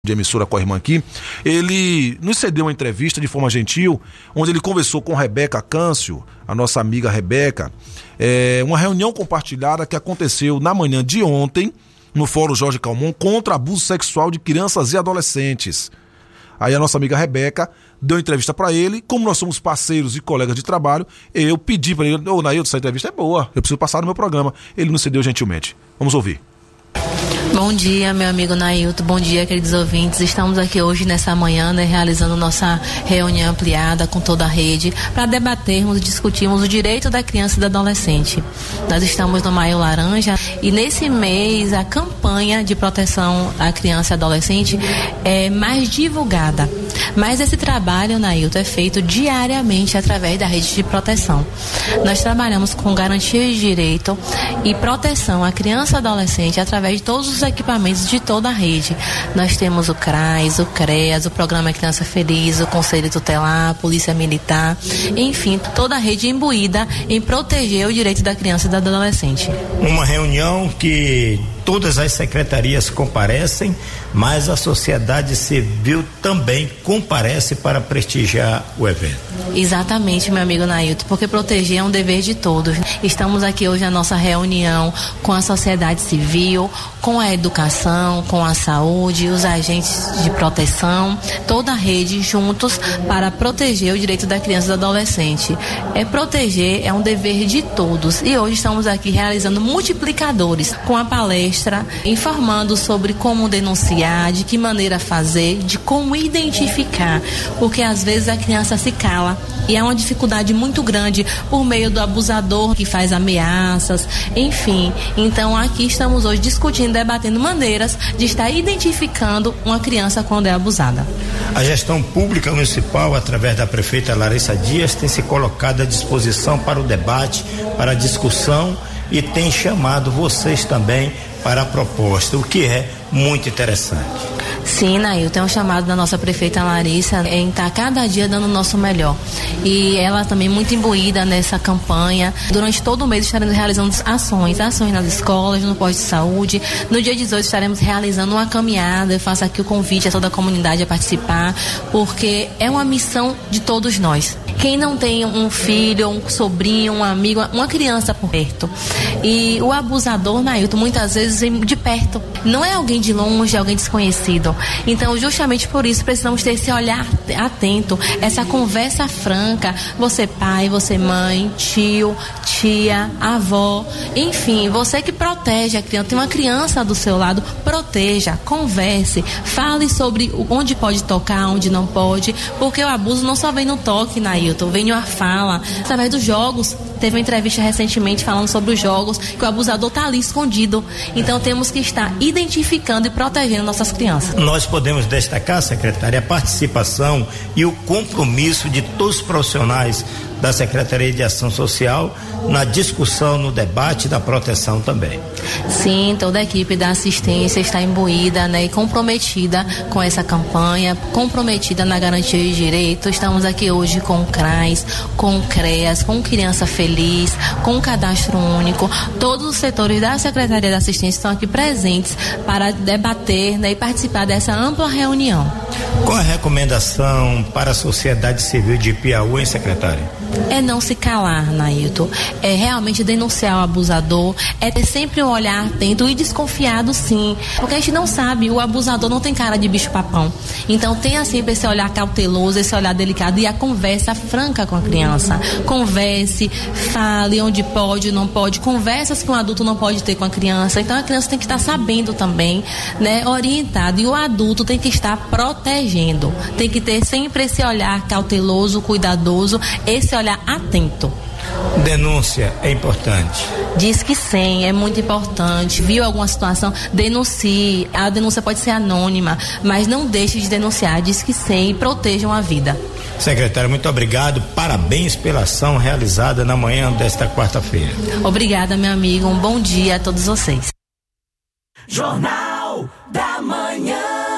de emissora com a irmã aqui, ele nos cedeu uma entrevista de forma gentil, onde ele conversou com Rebeca Câncio, a nossa amiga Rebeca, uma reunião compartilhada que aconteceu na manhã de ontem, no Fórum Jorge Calmon, contra abuso sexual de crianças e adolescentes. Aí a nossa amiga Rebeca deu entrevista para ele, como nós somos parceiros e colegas de trabalho, eu pedi para ele, Nailton, essa entrevista é boa, eu preciso passar no meu programa. Ele nos cedeu gentilmente. Vamos ouvir. Bom dia, meu amigo Nailton, bom dia, queridos ouvintes. Estamos aqui hoje nessa manhã, realizando nossa reunião ampliada com toda a rede para debatermos e discutirmos o direito da criança e do adolescente. Nós estamos no Maio Laranja e nesse mês a campanha de proteção à criança e adolescente é mais divulgada. Mas esse trabalho, Nailton, é feito diariamente através da rede de proteção. Nós trabalhamos com garantia de direito e proteção à criança e adolescente através de todos os equipamentos de toda a rede. Nós temos o CRAS, o CREAS, o Programa Criança Feliz, o Conselho Tutelar, a Polícia Militar, enfim, toda a rede imbuída em proteger o direito da criança e do adolescente. Uma reunião que todas as secretarias comparecem, mas a sociedade civil também comparece para prestigiar o evento. Exatamente, meu amigo Nailton, porque proteger é um dever de todos. Estamos aqui hoje na nossa reunião com a sociedade civil, com a educação, com a saúde, os agentes de proteção, toda a rede juntos para proteger o direito da criança e do adolescente. Proteger é um dever de todos e hoje estamos aqui realizando multiplicadores com a palestra, informando sobre como denunciar, de que maneira fazer, de como identificar, porque às vezes a criança se cala e há uma dificuldade muito grande por meio do abusador que faz ameaças, enfim. Então aqui estamos hoje discutindo, debatendo maneiras de estar identificando uma criança quando é abusada. A gestão pública municipal, através da prefeita Larissa Dias, tem se colocado à disposição para o debate, para a discussão e tem chamado vocês também para a proposta, o que é muito interessante. Sim, Nailton, tem um chamado da nossa prefeita Larissa em estar cada dia dando o nosso melhor. E ela também muito imbuída nessa campanha. Durante todo o mês estaremos realizando ações nas escolas, no posto de saúde. No dia 18 estaremos realizando uma caminhada. Eu faço aqui o convite a toda a comunidade a participar, porque é uma missão de todos nós. Quem não tem um filho, um sobrinho, um amigo, uma criança por perto. E o abusador, Nailton, muitas vezes vem de perto. Não é alguém de longe, é alguém desconhecido. Então, justamente por isso, precisamos ter esse olhar atento, essa conversa franca. Você pai, você mãe, tio, tia, avó, enfim, você que protege a criança, tem uma criança do seu lado, proteja, converse, fale sobre onde pode tocar, onde não pode, porque o abuso não só vem no toque, Nailton, vem numa fala, através dos jogos. Teve uma entrevista recentemente falando sobre os jogos, que o abusador está ali escondido. Então temos que estar identificando e protegendo nossas crianças. Nós podemos destacar, secretária, a participação e o compromisso de todos os profissionais da Secretaria de Ação Social na discussão, no debate da proteção também. Sim, toda a equipe da assistência está imbuída, e comprometida com essa campanha, comprometida na garantia de direito. Estamos aqui hoje com o CRAS, com o CREAS, com Criança Feliz, com o Cadastro Único. Todos os setores da Secretaria da Assistência estão aqui presentes para debater, e participar dessa ampla reunião. Qual a recomendação para a sociedade civil de Piauí, hein, secretária? É não se calar, Nailton. É realmente denunciar o abusador, é ter sempre um olhar atento e desconfiado, sim. Porque a gente não sabe, o abusador não tem cara de bicho-papão. Então tenha sempre esse olhar cauteloso, esse olhar delicado e a conversa franca com a criança. Converse, fale onde pode, não pode, conversas que um adulto não pode ter com a criança. Então a criança tem que estar sabendo também, orientado. E o adulto tem que estar protegendo. Tem que ter sempre esse olhar cauteloso, cuidadoso, esse olhar atento. Denúncia é importante. Diz que sim, é muito importante. Viu alguma situação? Denuncie. A denúncia pode ser anônima, mas não deixe de denunciar. Diz que sim e protejam a vida. Secretário, muito obrigado. Parabéns pela ação realizada na manhã desta quarta-feira. Obrigada, meu amigo. Um bom dia a todos vocês. Jornal da Manhã.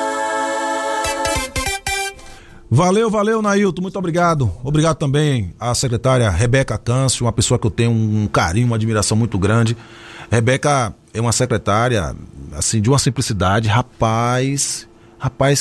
Valeu, Nailton, muito obrigado. Obrigado também à secretária Rebeca Câncio, uma pessoa que eu tenho um carinho, uma admiração muito grande. Rebeca é uma secretária, assim, de uma simplicidade, rapaz, Rapaz,